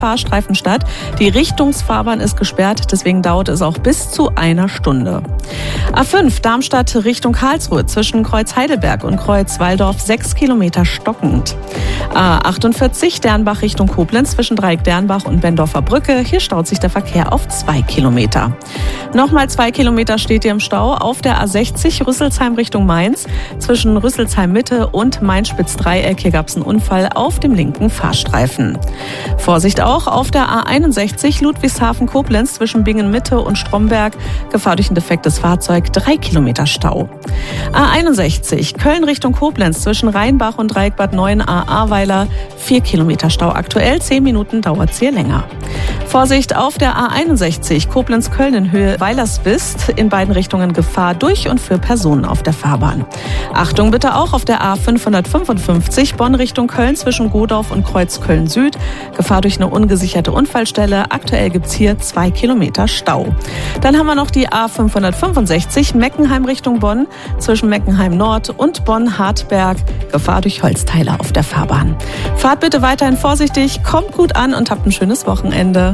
Fahrstreifen statt. Die Richtungsfahrbahn ist gesperrt, deswegen dauert es auch bis zu einer Stunde. A5 Darmstadt Richtung Karlsruhe zwischen Kreuz Heidelberg und Kreuz Walldorf 6 Kilometer stockend. A48 Dernbach Richtung Koblenz zwischen Dreieck Dernbach und Bendorfer Brücke. Hier staut sich der Verkehr auf 2 Kilometer. Nochmal 2 Kilometer steht ihr im Stau auf der A60 Rüsselsheim Richtung Mainz. Zwischen Rüsselsheim Mitte und Main-Spitz-Dreieck. Hier gab es einen Unfall auf dem linken Fahrstreifen. Vorsicht auch auf der A61 Ludwigshafen-Koblenz zwischen Bingen-Mitte und Stromberg. Gefahr durch ein defektes Fahrzeug, 3 Kilometer Stau. A61 Köln Richtung Koblenz zwischen Rheinbach und Dreieck Bad 9 A-Ahrweiler, 4 Kilometer Stau aktuell, 10 Minuten dauert es hier länger. Vorsicht auf der A61 Koblenz-Köln in Höhe Weilerswist, in beiden Richtungen Gefahr durch und für Personen auf der Fahrbahn. Achtung bitte auch auf der A555 Bonn Richtung Köln zwischen Godorf und Kreuz Köln-Süd. Gefahr durch eine ungesicherte Unfallstelle. Aktuell gibt es hier 2 Kilometer Stau. Dann haben wir noch die A565 Meckenheim Richtung Bonn zwischen Meckenheim Nord und Bonn-Hartberg. Gefahr durch Holzteile auf der Fahrbahn. Fahrt bitte weiterhin vorsichtig, kommt gut an und habt ein schönes Wochenende.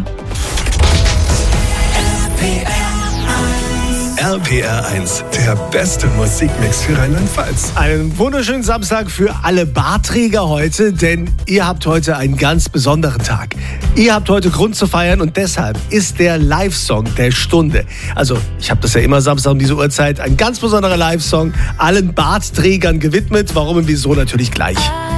RPR 1, der beste Musikmix für Rheinland-Pfalz. Einen wunderschönen Samstag für alle Barträger heute, denn ihr habt heute einen ganz besonderen Tag. Ihr habt heute Grund zu feiern und deshalb ist der Live-Song der Stunde. Also, ich habe das ja immer Samstag um diese Uhrzeit, ein ganz besonderer Live-Song, allen Bartträgern gewidmet. Warum und wieso natürlich gleich.